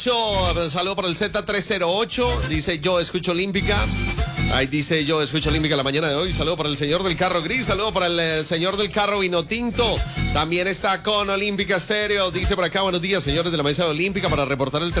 Saludo para el Z308. Dice yo escucho Olímpica. Ahí dice yo escucho Olímpica la mañana de hoy. Saludo para el señor del carro gris. Saludo para el señor del carro vino tinto. También está con Olímpica Estéreo. Dice por acá, buenos días, señores de la mesa de Olímpica, para reportar el